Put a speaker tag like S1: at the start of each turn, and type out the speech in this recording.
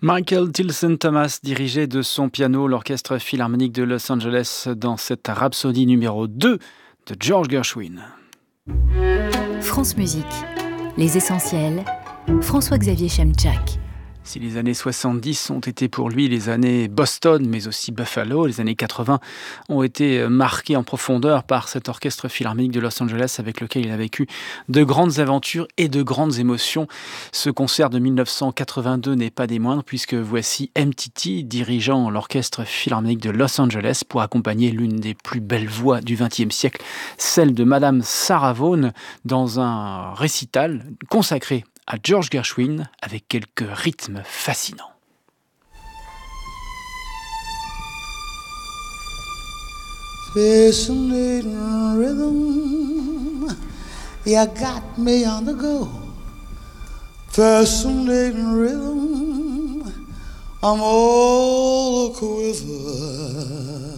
S1: Michael Tilson Thomas dirigeait de son piano l'Orchestre Philharmonique de Los Angeles dans cette Rhapsodie numéro 2 de George Gershwin.
S2: France Musique, les essentiels, François-Xavier Chemchak.
S1: Si les années 70 ont été pour lui les années Boston, mais aussi Buffalo, les années 80 ont été marquées en profondeur par cet orchestre philharmonique de Los Angeles avec lequel il a vécu de grandes aventures et de grandes émotions. Ce concert de 1982 n'est pas des moindres puisque voici MTT dirigeant l'orchestre philharmonique de Los Angeles pour accompagner l'une des plus belles voix du XXe siècle, celle de Madame Sarah Vaughan, dans un récital consacré à George Gershwin avec quelques rythmes fascinants.
S3: Fascinating rhythm, you got me on the go. Fascinating rhythm, I'm all a quiver.